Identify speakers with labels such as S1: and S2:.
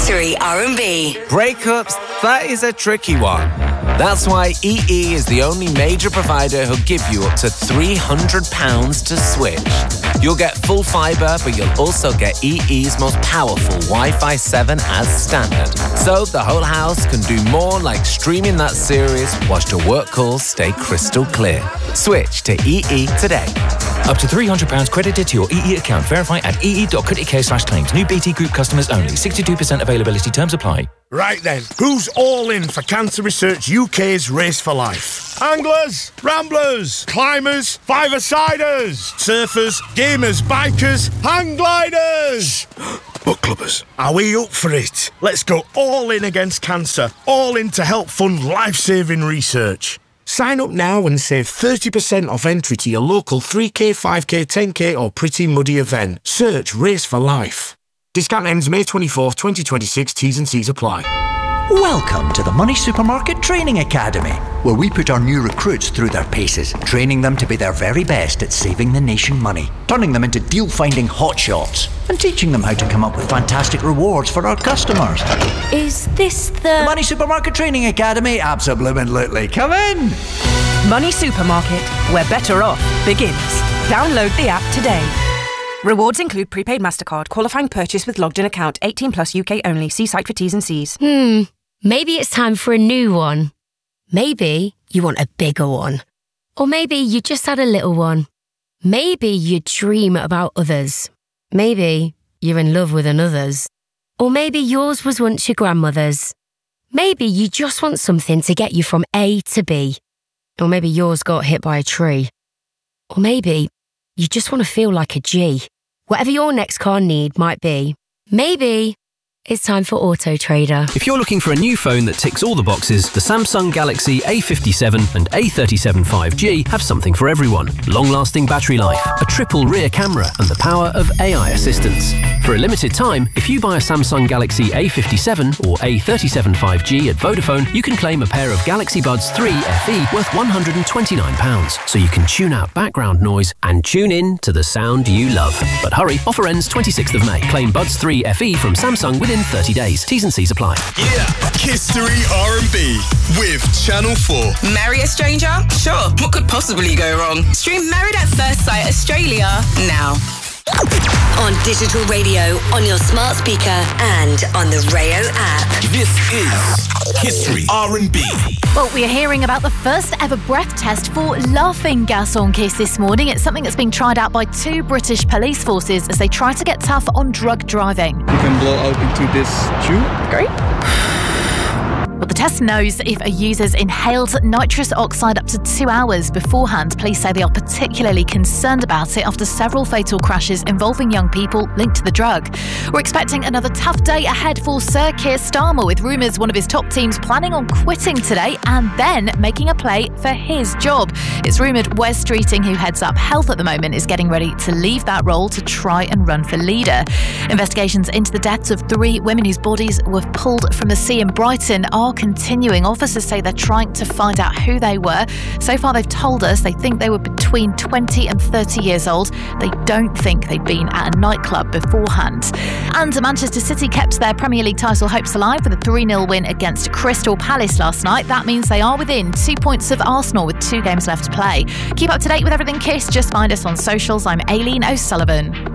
S1: History R&B.
S2: Breakups, that is a tricky one. That's why EE is the only major provider who'll give you up to £300 to switch. You'll get full fibre, but you'll also get EE's most powerful Wi-Fi 7 as standard. So the whole house can do more, like streaming that series whilst your work calls stay crystal clear. Switch to EE today.
S3: Up to £300 credited to your EE account. Verify at ee.co.uk/claims. New BT Group customers only. 62% availability. Terms apply.
S4: Right then, who's all in for Cancer Research UK's Race for Life? Anglers, ramblers, climbers, five-a-siders, surfers, gamers, bikers, hang gliders, book clubbers. Are we up for it? Let's go all in against cancer, all in to help fund life-saving research. Sign up now and save 30% off entry to your local 3K, 5K, 10K or Pretty Muddy event. Search Race for Life. Discount ends May 24th, 2026. T's and C's apply.
S5: Welcome to the Money Supermarket Training Academy, where we put our new recruits through their paces, training them to be their very best at saving the nation money, turning them into deal-finding hotshots, and teaching them how to come up with fantastic rewards for our customers.
S6: Is this the
S5: Money Supermarket Training Academy? Absolutely. Come in!
S7: Money Supermarket, where better off begins. Download the app today. Rewards include prepaid MasterCard, qualifying purchase with logged in account, 18 plus UK only. See site for T's and C's.
S6: Maybe it's time for a new one. Maybe you want a bigger one. Or maybe you just had a little one. Maybe you dream about others. Maybe you're in love with another's. Or maybe yours was once your grandmother's. Maybe you just want something to get you from A to B. Or maybe yours got hit by a tree. Or maybe you just want to feel like a G. Whatever your next car need might be, maybe it's time for Auto Trader.
S8: If you're looking for a new phone that ticks all the boxes, the Samsung Galaxy A57 and A37 5G have something for everyone. Long-lasting battery life, a triple rear camera, and the power of AI assistance. For a limited time, if you buy a Samsung Galaxy A57 or A37 5G at Vodafone, you can claim a pair of Galaxy Buds 3 FE worth £129, so you can tune out background noise and tune in to the sound you love. But hurry, offer ends 26th of May. Claim Buds 3 FE from Samsung within 30 days. T's and C's apply.
S9: Yeah, History R&B with Channel 4.
S10: Marry a stranger? Sure, what could possibly go wrong? Stream Married at First Sight Australia now.
S1: On digital radio, on your smart speaker and on the Rayo app.
S9: This is History R&B.
S11: Well, we are hearing about the first ever breath test for laughing gas on Kiss this morning. It's something that's being tried out by 2 British police forces as they try to get tough on drug driving.
S12: You can blow out into this tube.
S11: Great. Well, the test knows if a user's inhaled nitrous oxide up to 2 hours beforehand. Police say they are particularly concerned about it after several fatal crashes involving young people linked to the drug. We're expecting another tough day ahead for Sir Keir Starmer, with rumours one of his top teams planning on quitting today and then making a play for his job. It's rumoured Wes Streeting, who heads up health at the moment, is getting ready to leave that role to try and run for leader. Investigations into the deaths of 3 women whose bodies were pulled from the sea in Brighton are continuing. Officers say they're trying to find out who they were. So far, they've told us they think they were between 20 and 30 years old. They don't think they'd been at a nightclub beforehand. And Manchester City kept their Premier League title hopes alive with a 3-0 win against Crystal Palace last night. That means they are within 2 points of Arsenal with 2 games left to play. Keep up to date with everything Kiss. Just find us on socials. I'm Aileen O'Sullivan.